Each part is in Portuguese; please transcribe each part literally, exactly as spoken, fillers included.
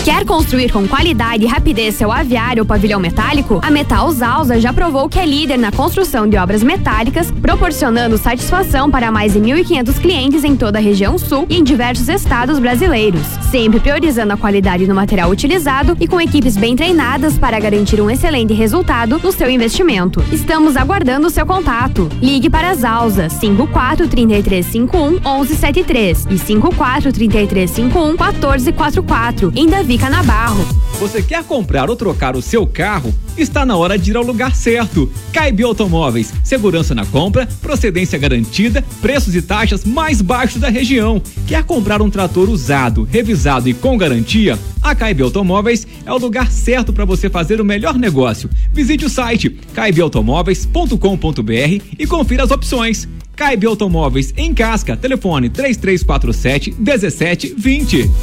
Quer construir com qualidade e rapidez seu aviário ou pavilhão metálico? A Metal Alza já provou que é líder na construção de obras metálicas, proporcionando satisfação para mais de mil e quinhentos clientes em toda a região sul e em diversos estados brasileiros. Sempre priorizando a qualidade do material utilizado e com equipes bem treinadas para garantir um excelente resultado no seu investimento. Estamos aguardando o seu contato. Ligue para as Alza cinco quatro, três três cinco um, um um sete três e cinco quatro, três três cinco um, quatro quatro quatro em Davi Canabarro. Você quer comprar ou trocar o seu carro? Está na hora de ir ao lugar certo. Caib Automóveis, segurança na compra, procedência garantida, preços e taxas mais baixos da região. Quer comprar um trator usado, revisado e com garantia? A Caib Automóveis é o lugar certo para você fazer o melhor negócio. Visite o site caib automóveis ponto com ponto br e confira as opções. Caib Automóveis em Casca, telefone três três quatro sete, um sete dois zero.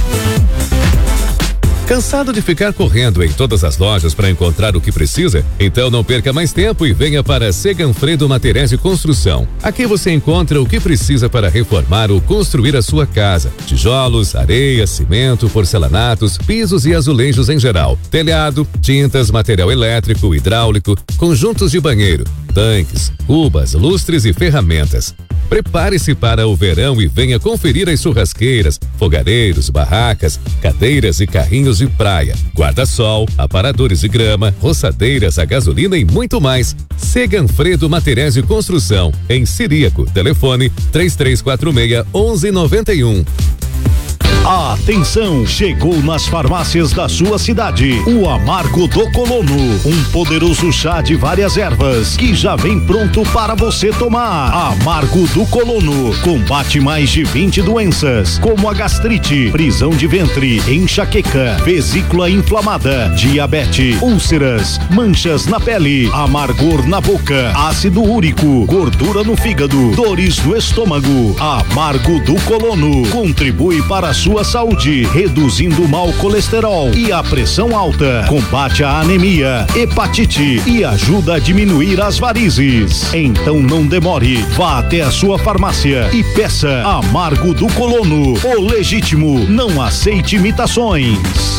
Cansado de ficar correndo em todas as lojas para encontrar o que precisa? Então não perca mais tempo e venha para Seganfredo Materiais de Construção. Aqui você encontra o que precisa para reformar ou construir a sua casa: tijolos, areia, cimento, porcelanatos, pisos e azulejos em geral, telhado, tintas, material elétrico, hidráulico, conjuntos de banheiro, tanques, cubas, lustres e ferramentas. Prepare-se para o verão e venha conferir as churrasqueiras, fogareiros, barracas, cadeiras e carrinhos de praia, guarda-sol, aparadores de grama, roçadeiras a gasolina e muito mais. Seganfredo Materiais de Construção, em Ciríaco, telefone três três quatro seis, um um nove um. Atenção, chegou nas farmácias da sua cidade o Amargo do Colono, um poderoso chá de várias ervas que já vem pronto para você tomar. Amargo do Colono combate mais de vinte doenças, como a gastrite, prisão de ventre, enxaqueca, vesícula inflamada, diabetes, úlceras, manchas na pele, amargor na boca, ácido úrico, gordura no fígado, dores no estômago. Amargo do Colono contribui para a sua saúde, reduzindo o mau colesterol e a pressão alta, combate a anemia, hepatite e ajuda a diminuir as varizes. Então não demore, vá até a sua farmácia e peça Amargo do Colono, o legítimo, não aceite imitações.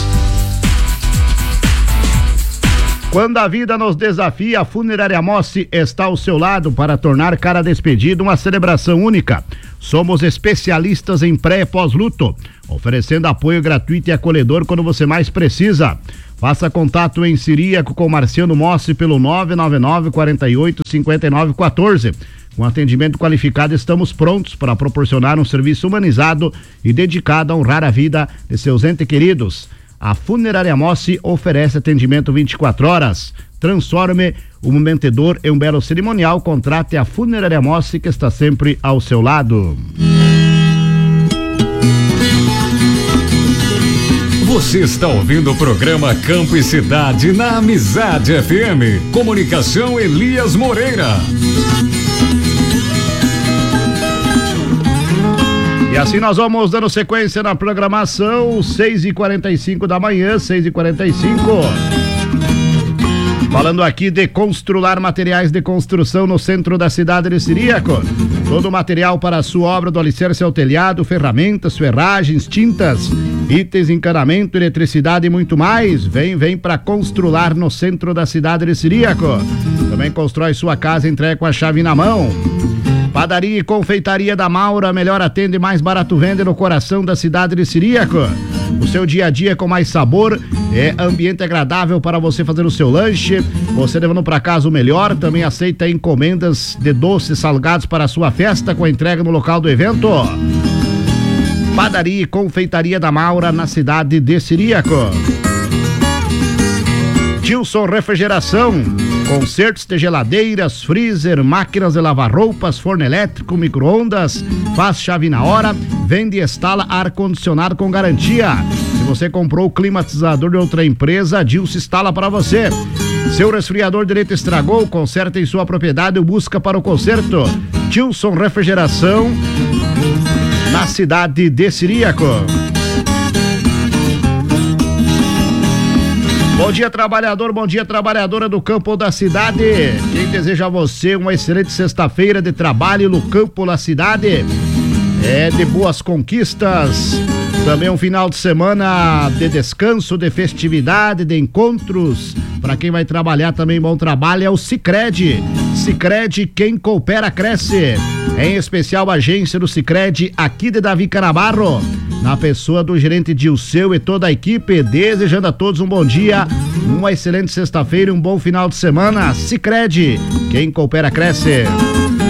Quando a vida nos desafia, a Funerária Mossi está ao seu lado para tornar cada despedida uma celebração única. Somos especialistas em pré e pós-luto, oferecendo apoio gratuito e acolhedor quando você mais precisa. Faça contato em Ciríaco com Marciano Mossi pelo nove nove nove, quatro oito, cinco nove um quatro. Com atendimento qualificado, estamos prontos para proporcionar um serviço humanizado e dedicado a honrar a vida de seus entes queridos. A Funerária Mossi oferece atendimento vinte e quatro horas. Transforme o momentedor em um belo cerimonial. Contrate a Funerária Mossi, que está sempre ao seu lado. Você está ouvindo o programa Campo e Cidade na Amizade F M. Comunicação Elias Moreira. E assim nós vamos dando sequência na programação, seis e quarenta e cinco da manhã, seis e quarenta e cinco. Falando aqui de Constrular Materiais de Construção no centro da cidade de Ciríaco. Todo o material para a sua obra, do alicerce ao telhado, ferramentas, ferragens, tintas, itens, encanamento, eletricidade e muito mais. Vem, vem para Constrular no centro da cidade de Ciríaco. Também constrói sua casa, entrega com a chave na mão. Padaria e Confeitaria da Maura, melhor atende, mais barato vende no coração da cidade de Ciríaco. O seu dia a dia com mais sabor, é ambiente agradável para você fazer o seu lanche, você levando para casa o melhor. Também aceita encomendas de doces salgados para a sua festa com a entrega no local do evento. Padaria e Confeitaria da Maura, na cidade de Ciríaco. Gilson Refrigeração, consertos de geladeiras, freezer, máquinas de lavar roupas, forno elétrico, micro-ondas, faz chave na hora, vende e instala ar-condicionado com garantia. Se você comprou o climatizador de outra empresa, Gilson instala para você. Seu resfriador direito estragou, conserta em sua propriedade ou busca para o conserto. Gilson Refrigeração, na cidade de Ciríaco. Bom dia, trabalhador, bom dia, trabalhadora do campo ou da cidade. Quem deseja a você uma excelente sexta-feira de trabalho no campo ou na cidade, é de boas conquistas. Também um final de semana de descanso, de festividade, de encontros. Para quem vai trabalhar também, bom trabalho é o Sicredi. Sicredi, quem coopera cresce. Em especial a agência do Sicredi aqui de Davi Canabarro, na pessoa do gerente Dilceu e toda a equipe, desejando a todos um bom dia, uma excelente sexta-feira e um bom final de semana. Sicredi, quem coopera cresce.